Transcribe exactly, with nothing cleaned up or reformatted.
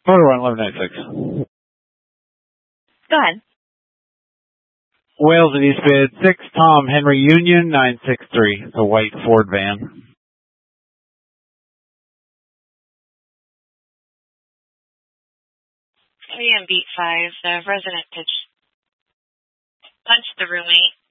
Photo one, eleven ninety-six. Go ahead. Wales at East Bid, six, Tom Henry Union, nine six three. It's a white Ford van. three and beat five, the resident pitch punched the roommate.